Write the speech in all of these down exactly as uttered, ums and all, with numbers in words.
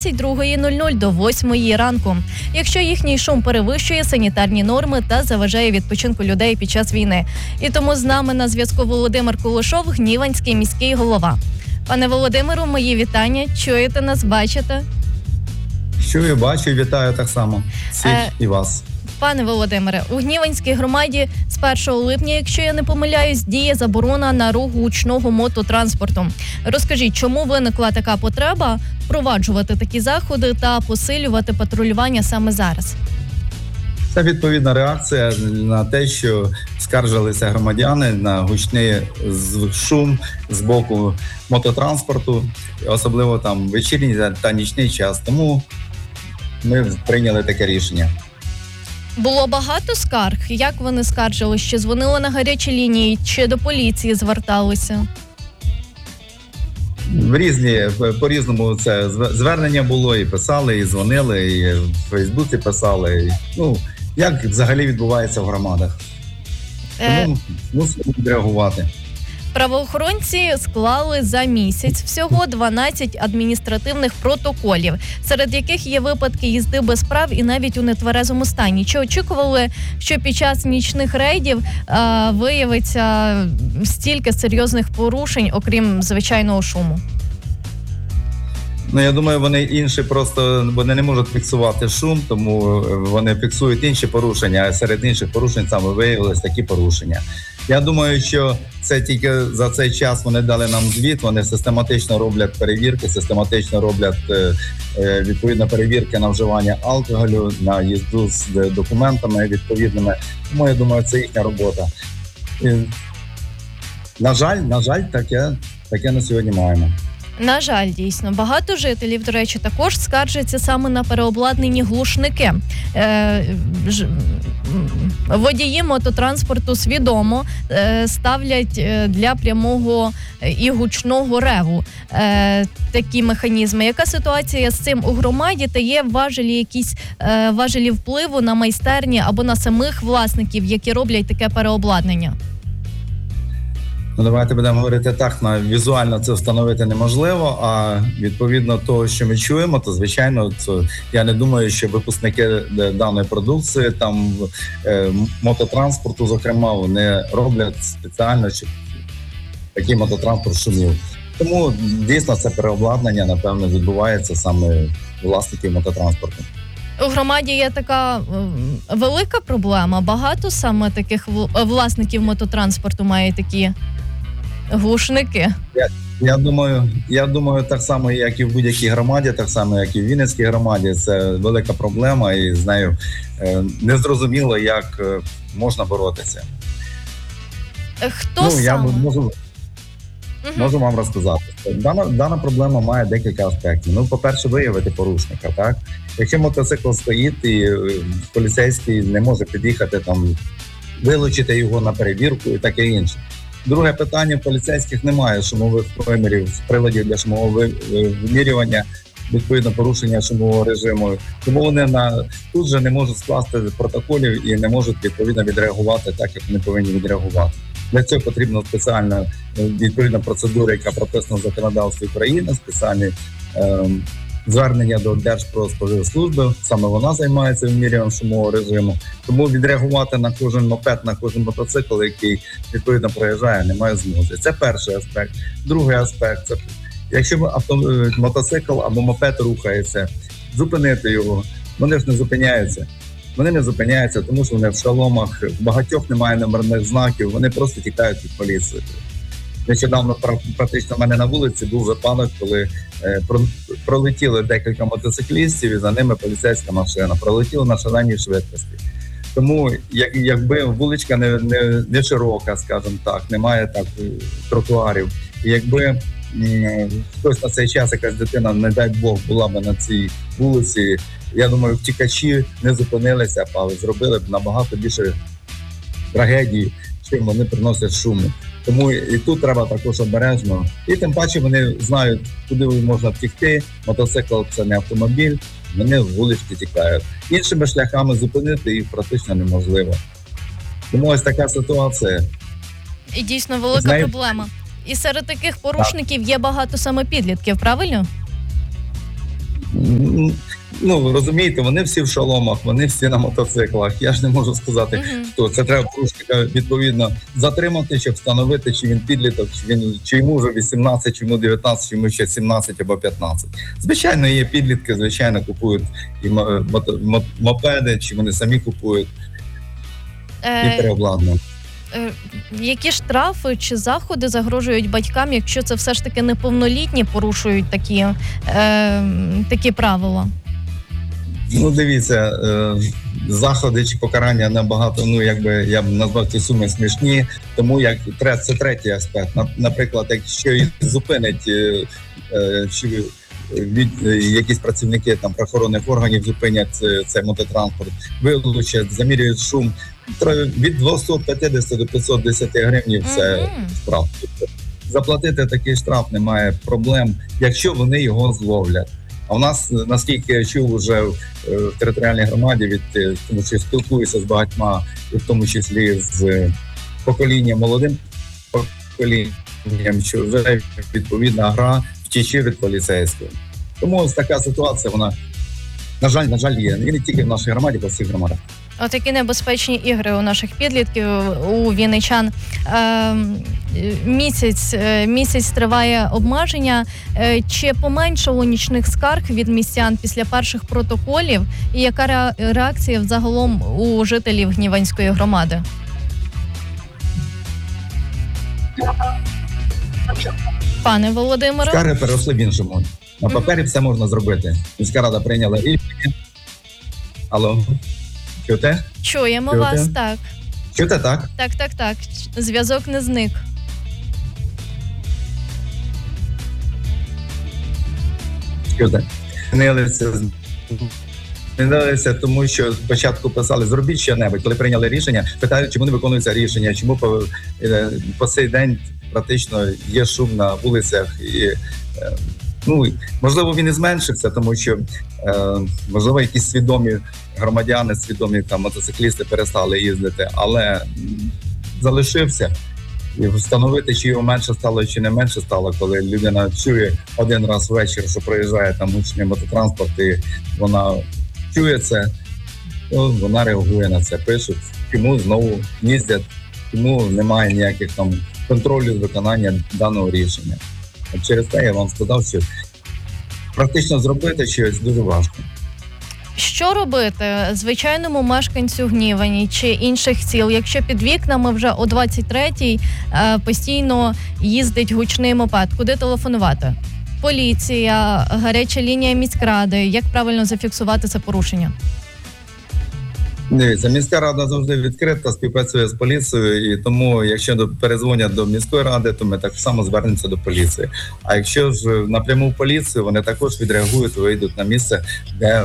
другої нуль нуль до восьмої ранку, якщо їхній шум перевищує санітарні норми та заважає відпочинку людей під час війни. І тому з нами на зв'язку Володимир Кулешов, Гніванський міський голова. Пане Володимиру, мої вітання. Чуєте нас, бачите? Чую, бачу, вітаю так само всіх е... і вас. Пане Володимире, у Гніванській громаді з першого липня, якщо я не помиляюсь, діє заборона на рух гучного мототранспорту. Розкажіть, чому виникла така потреба впроваджувати такі заходи та посилювати патрулювання саме зараз? Це відповідна реакція на те, що скаржилися громадяни на гучний шум з боку мототранспорту, особливо там вечірній та нічний час. Тому ми прийняли таке рішення. Було багато скарг? Як вони скаржились? Чи дзвонили на гарячі лінії, чи до поліції зверталися? В різні, по-різному це звернення було, і писали, і дзвонили, і в Фейсбуці писали. І, ну, як взагалі відбувається в громадах. Тому мусимо реагувати. Правоохоронці склали за місяць всього дванадцять адміністративних протоколів, серед яких є випадки їзди без прав і навіть у нетверезому стані. Чи очікували, що під час нічних рейдів а, виявиться стільки серйозних порушень, окрім звичайного шуму? Ну, я думаю, вони інші просто, вони не можуть фіксувати шум, тому вони фіксують інші порушення, а серед інших порушень саме виявились такі порушення. Я думаю, що це тільки за цей час вони дали нам звіт, вони систематично роблять перевірки, систематично роблять е, відповідно перевірки на вживання алкоголю, на їзду з документами відповідними. Тому я думаю, це їхня робота. І, на жаль, на жаль, таке, таке на сьогодні маємо. На жаль, дійсно. Багато жителів, до речі, також скаржаться саме на переобладнані глушники. Е, ж, водії мототранспорту свідомо е, ставлять для прямого і гучного реву е, такі механізми. Яка ситуація з цим у громаді? Та є важелі якісь е, важелі впливу на майстерні або на самих власників, які роблять таке переобладнання? Ну, давайте будемо говорити так, на візуально це встановити неможливо, а відповідно того, що ми чуємо, то, звичайно, це, я не думаю, що випускники даної продукції, там, е, мототранспорту, зокрема, вони роблять спеціально, щоб такий мототранспорт шумів. Тому, дійсно, це переобладнання, напевно, відбувається саме власників мототранспорту. У громаді є така велика проблема. Багато саме таких власників мототранспорту має такі глушники. Я, я думаю, я думаю, так само, як і в будь-якій громаді, так само, як і в Вінницькій громаді, це велика проблема, і з нею е, незрозуміло, як е, можна боротися. Хто ну, саме? Я можу, угу. можу вам розказати. Дана, дана проблема має декілька аспектів. Ну, по-перше, виявити порушника, так? Якщо мотоцикл стоїть і поліцейський не може під'їхати, там, вилучити його на перевірку і таке інше. Друге питання, поліцейських немає шумових промірів, приладів для шумового вимірювання, відповідно порушення шумового режиму. Тому вони на, тут же не можуть скласти протоколів і не можуть відповідно відреагувати так, як вони повинні відреагувати. Для цього потрібна спеціальна відповідна процедура, яка прописана в законодавстві України, спеціальні е, звернення до Держпродспоживслужби, саме вона займається вимірюванням шумового режиму. Тому відреагувати на кожен мопед, на кожен мотоцикл, який відповідно проїжджає, немає змоги. Це перший аспект. Другий аспект – це якщо авто, мотоцикл або мопед рухається, зупинити його, вони ж не зупиняються. Вони не зупиняються, тому що вони в шоломах, в багатьох немає номерних знаків, вони просто тікають від поліції. Нещодавно практично в мене на вулиці був випадок, коли е, пролетіли декілька мотоциклістів і за ними поліцейська машина. Пролетіли на шаленій швидкості. Тому як, якби вуличка не, не, не широка, скажімо так, немає так тротуарів. І якби м, хтось на цей час, якась дитина, не дай Бог, була б на цій вулиці, я думаю, втікачі не зупинилися, а зробили б набагато більше трагедії, чим вони приносять шуму. Тому і тут треба також обережно. І тим паче вони знають, куди можна втікти. Мотоцикл – це не автомобіль, вони в вулички тікають. Іншими шляхами зупинити їх практично неможливо. Тому ось така ситуація. І дійсно велика Знає... проблема. І серед таких порушників є багато саме підлітків, правильно? Ну, розумієте, вони всі в шоломах, вони всі на мотоциклах. Я ж не можу сказати, Мгм. хто. Це треба порушника відповідно затримати, щоб встановити, чи він підліток, чи він чи йому вже вісімнадцять, чи йому дев'ятнадцять, чи йому ще сімнадцять або п'ятнадцять. Звичайно, є підлітки, звичайно, купують і мо- мото- мо- мопеди, чи вони самі купують і Е, переобладнують. е, які штрафи чи заходи загрожують батькам, якщо це все ж таки неповнолітні порушують такі, е, такі правила? Ну, дивіться, е, заходи чи покарання набагато, ну, якби я б назвав ці суми смішні, тому як тре- це третій аспект. На- Наприклад, якщо їх зупинить, е, е, чи від, е, якісь працівники там правоохоронних органів зупинять е, цей мототранспорт, вилучать, замірюють шум, тро- від двісті п'ятдесят до п'ятсот десять гривень це Мгм. штраф. Тобто заплатити такий штраф немає проблем, якщо вони його зловлять. А у нас, наскільки я чув, вже в е, в територіальній громаді, від е, тому що спілкуюся з багатьма, і в тому числі з е, поколінням, молодим поколінням, що вже відповідна гра втічі від поліцейського. Тому ось така ситуація, вона, на жаль, на жаль, є. І не тільки в нашій громаді, а в всіх громадах. Отакі небезпечні ігри у наших підлітків, у вінничан. Ем, Місяць, е, місяць триває обмеження. Е, Чи поменшало нічних скарг від містян після перших протоколів? І яка ре- реакція взагалом у жителів Гніванської громади? Пане Володимире? Скарги переросли в іншому. На папері все можна зробити. Міська рада прийняла рішення. Алло, чуєте? Чуємо Чуєте? вас, так. Чуєте, так? Так, так, так. Зв'язок не зник. Чуєте? Змінилися, змінилися, тому що спочатку писали, зробіть що-небудь. Коли прийняли рішення, питають, чому не виконується рішення, чому по, е, по цей день практично є шум на вулицях. І, е, ну, можливо, він і зменшився, тому що, е, можливо, якісь свідомі громадяни, свідомі там мотоциклісти перестали їздити, але м, залишився. І встановити, чи його менше стало, чи не менше стало, коли людина чує один раз ввечері, що проїжджає там гучний мототранспорт, і вона чує це, то вона реагує на це, пишуть, чому знову їздять, чому немає ніяких там контролю з виконання даного рішення. От через те я вам сказав, що практично зробити щось дуже важко. Що робити звичайному мешканцю Гнівані чи інших сіл, якщо під вікнами вже о двадцять третій е, постійно їздить гучний мопед? Куди телефонувати? Поліція, гаряча лінія міськради. Як правильно зафіксувати це порушення? Дивіться, міська рада завжди відкрита, співпрацює з поліцією, і тому, якщо до- перезвонять до міської ради, то ми так само звернемося до поліції. А якщо ж напряму в поліцію, вони також відреагують, вийдуть на місце, де,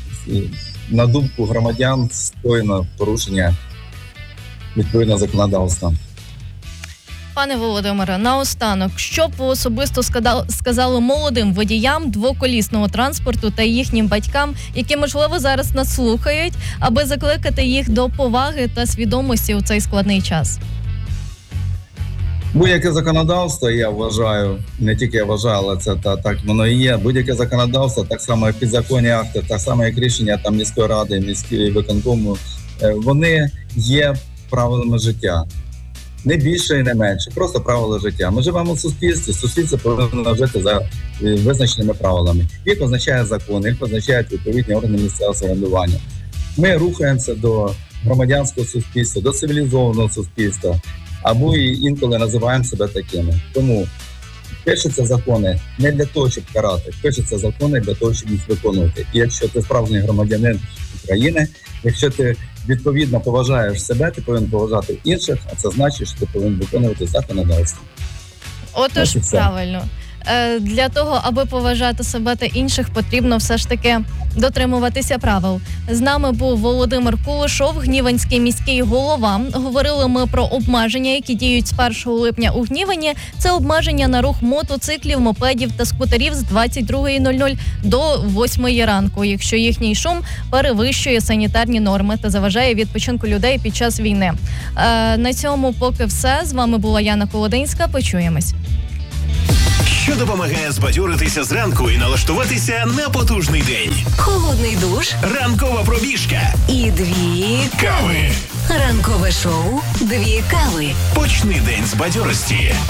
на думку громадян, скоєно порушення відповідно законодавства. Пане Володимире, наостанок, що б ви особисто скада- сказали молодим водіям двоколісного транспорту та їхнім батькам, які, можливо, зараз нас слухають, аби закликати їх до поваги та свідомості у цей складний час? Будь-яке законодавство, я вважаю, не тільки я вважаю, але це та, так воно і є. Будь-яке законодавство, так само як підзаконні акти, так само як рішення там міської ради, міської виконкому, е, вони є правилами життя. Не більше і не менше, просто правила життя. Ми живемо в суспільстві, суспільство повинно жити за е, визначеними правилами. Їх означає закон, їх означають відповідні органи місцевого самоврядування. Ми рухаємося до громадянського суспільства, до цивілізованого суспільства, або і інколи називаємо себе такими. Тому пишуться закони не для того, щоб карати, пишуться закони для того, щоб їх виконувати. І якщо ти справжній громадянин України, якщо ти відповідно поважаєш себе, ти повинен поважати інших, а це значить, що ти повинен виконувати законодавство. Отож, Ось і все. правильно. Е, Для того, аби поважати себе та інших, потрібно все ж таки дотримуватися правил. З нами був Володимир Кулешов, Гніванський міський голова. Говорили ми про обмеження, які діють з першого липня у Гнівані. Це обмеження на рух мотоциклів, мопедів та скутерів з двадцять другої нуль нуль до восьмої ранку, якщо їхній шум перевищує санітарні норми та заважає відпочинку людей під час війни. Е, На цьому поки все. З вами була Яна Колодинська. Почуємось. що допомагає збадьоритися зранку і налаштуватися на потужний день. Холодний душ Ранкова пробіжка. і дві Кави. ранкове шоу «Дві кави». Почни день з бадьорості.